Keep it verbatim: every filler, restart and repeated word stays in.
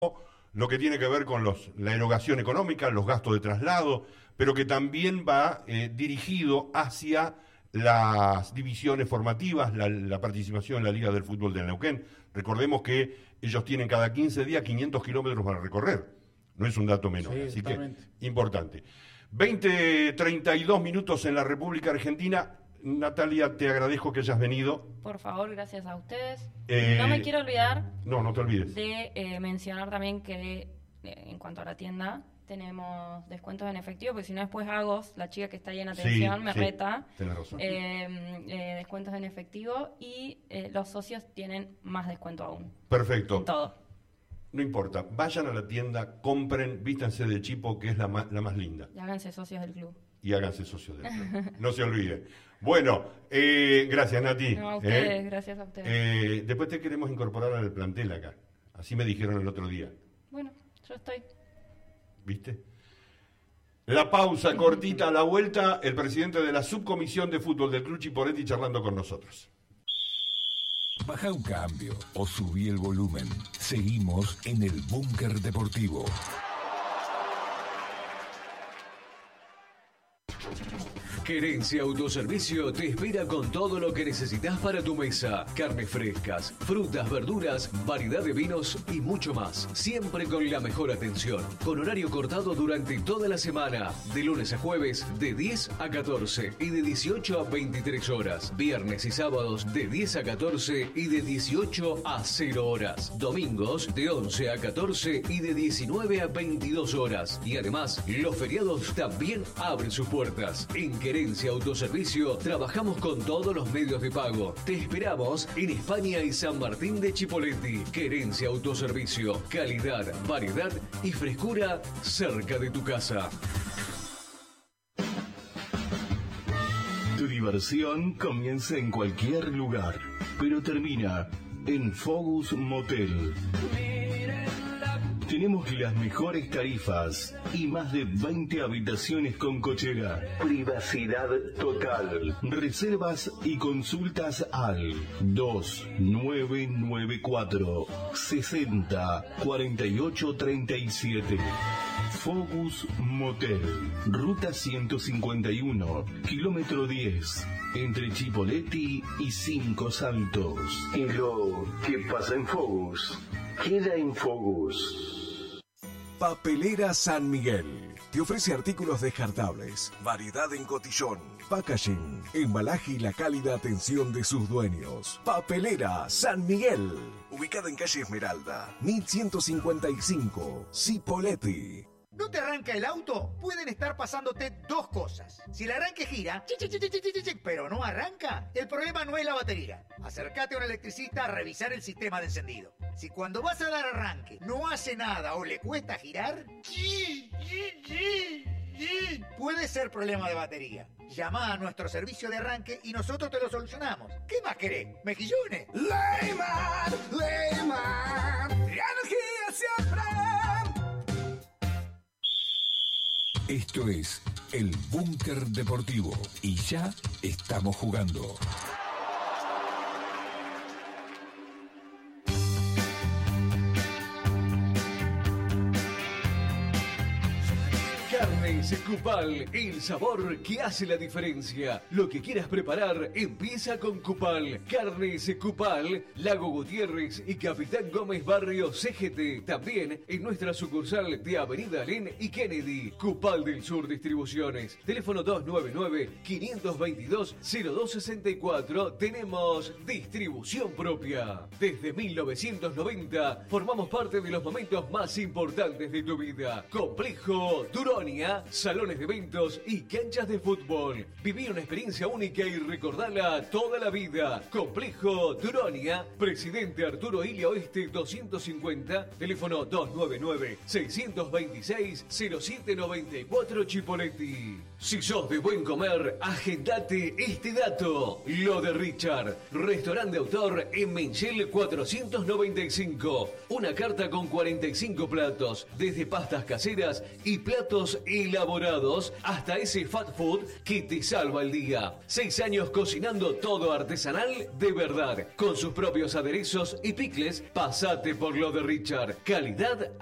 lo que tiene que ver con los, la erogación económica, los gastos de traslado, pero que también va eh, dirigido hacia las divisiones formativas, la, la participación en la Liga del Fútbol de Neuquén. Recordemos que ellos tienen cada quince días quinientos kilómetros para recorrer, no es un dato menor, sí, así totalmente. Que importante. veinte treinta y dos minutos en la República Argentina. Natalia, te agradezco que hayas venido. Por favor, gracias a ustedes. Eh, no me quiero olvidar no, no te olvides. de eh, mencionar también que eh, en cuanto a la tienda tenemos descuentos en efectivo, porque si no después Agos, la chica que está ahí en atención, sí, me sí, reta. Tenés razón. Eh, eh, descuentos en efectivo y eh, los socios tienen más descuento aún. Perfecto. En todo. No importa, vayan a la tienda, compren, vístanse de Chipo, que es la más, la más linda. Y háganse socios del club. Y háganse socios del club. No se olviden. Bueno, eh, gracias, Nati. No, a ustedes, ¿Eh? gracias a ustedes. Eh, después te queremos incorporar al plantel acá. Así me dijeron el otro día. Bueno, yo estoy. ¿Viste? La pausa cortita, a la vuelta, el presidente de la subcomisión de fútbol del Club Chipoleti charlando con nosotros. Baja un cambio o subí el volumen. Seguimos en el Búnker Deportivo. Querencia Autoservicio te espera con todo lo que necesitas para tu mesa. Carnes frescas, frutas, verduras, variedad de vinos y mucho más. Siempre con la mejor atención. Con horario cortado durante toda la semana. De lunes a jueves de diez a catorce y de dieciocho a veintitrés horas. Viernes y sábados de diez a catorce y de dieciocho a cero horas. Domingos de once a catorce y de diecinueve a veintidós horas. Y además, los feriados también abren sus puertas. En Querencia Autoservicio trabajamos con todos los medios de pago. Te esperamos en España y San Martín de Chipoleti. Querencia Autoservicio. Calidad, variedad y frescura cerca de tu casa. Tu diversión comienza en cualquier lugar, pero termina en Focus Motel. Tenemos las mejores tarifas y más de veinte habitaciones con cochera. Privacidad total. Reservas y consultas al dos nueve nueve cuatro sesenta cuarenta y ocho treinta y siete. Focus Motel, ruta ciento cincuenta y uno, kilómetro diez, entre Chipoleti y Cinco Saltos. Y lo que pasa en Focus, queda en Focus. Papelera San Miguel. Te ofrece artículos descartables, variedad en cotillón, packaging, embalaje y la cálida atención de sus dueños. Papelera San Miguel. Ubicada en calle Esmeralda, mil ciento cincuenta y cinco, Chipoleti. ¿No te arranca el auto? Pueden estar pasándote dos cosas. Si el arranque gira, chi, chi, chi, chi, chi, chi, pero no arranca, el problema no es la batería. Acércate a un electricista a revisar el sistema de encendido. Si cuando vas a dar arranque no hace nada o le cuesta girar, chi, chi, chi, chi, puede ser problema de batería. Llama a nuestro servicio de arranque y nosotros te lo solucionamos. ¿Qué más querés? ¿Mejillones? Leyman, Leyman, energía siempre. Esto es el Búnker Deportivo y ya estamos jugando. Carnes Cupal, el sabor que hace la diferencia. Lo que quieras preparar empieza con Cupal. Carnes Cupal, Lago Gutiérrez y Capitán Gómez Barrio C G T. También en nuestra sucursal de Avenida Alén y Kennedy. Cupal del Sur Distribuciones. Teléfono dos nueve nueve, cinco dos dos, cero dos seis cuatro. Tenemos distribución propia. Desde mil novecientos noventa formamos parte de los momentos más importantes de tu vida. Complejo Duronia, salones de eventos y canchas de fútbol. Viví una experiencia única y recordala toda la vida. Complejo Duronia, Presidente Arturo Illia Oeste doscientos cincuenta, teléfono dos nueve nueve, seis dos seis, cero siete nueve cuatro Chipoleti. Si sos de buen comer, agendate este dato. Lo de Richard, restaurante de autor en Menchel cuatrocientos noventa y cinco. Una carta con cuarenta y cinco platos, desde pastas caseras y platos elaborados, hasta ese fat food que te salva el día. Seis años cocinando todo artesanal de verdad. Con sus propios aderezos y picles, pasate por lo de Richard. Calidad